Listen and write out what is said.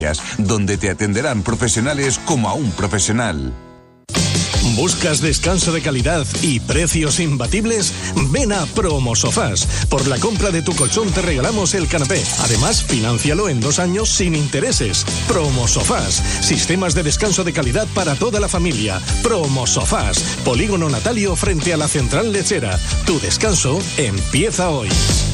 donde te atenderán profesionales como a un profesional. ¿Buscas descanso de calidad y precios imbatibles? Ven a Promosofás. Por la compra de tu colchón te regalamos el canapé. Además, financialo en 2 años sin intereses. Promosofás. Sistemas de descanso de calidad para toda la familia. Promosofás. Polígono Natalio frente a la Central Lechera. Tu descanso empieza hoy.